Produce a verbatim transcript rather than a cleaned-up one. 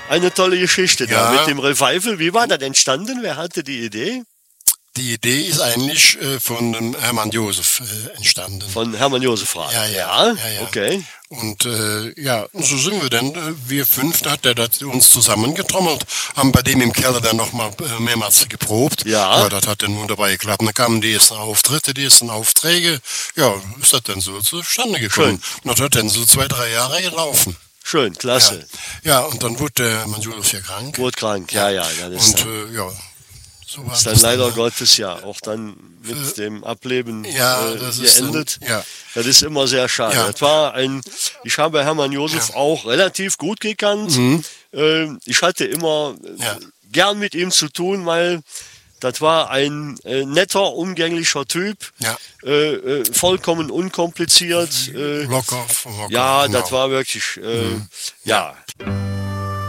eine tolle Geschichte Ja. da mit dem Revival. Wie war das entstanden? Wer hatte die Idee? Die Idee ist eigentlich äh, von dem Hermann Josef äh, entstanden. Von Hermann Josef Rath. Ja, ja, ja, ja. Okay. Und äh, ja, so sind wir dann, äh, wir fünf, da hat er das uns zusammengetrommelt, haben bei dem im Keller dann nochmal äh, mehrmals geprobt. Ja. Aber das hat dann wunderbar geklappt. Dann kamen die ersten Auftritte, die ersten Aufträge. Ja, ist das dann so zustande gekommen. Und das hat dann so zwei, drei Jahre gelaufen. Schön, klasse. Ja, ja, und dann wurde der Hermann Josef ja krank. Wurde krank, ja, ja. Das ist Und dann, äh, ja, so war ist dann das leider dann. Gottes ja auch dann mit dem Ableben Ja, äh, das ist geendet. dann, ja. Das ist immer sehr schade. Ja. Das war ein, ich habe Hermann Josef auch relativ gut gekannt. Äh, ich hatte immer äh, Ja. gern mit ihm zu tun, weil das war ein äh, netter, umgänglicher Typ, Ja. äh, äh, vollkommen unkompliziert. Äh, Locker, locker. ja, genau. das war wirklich, äh, ja,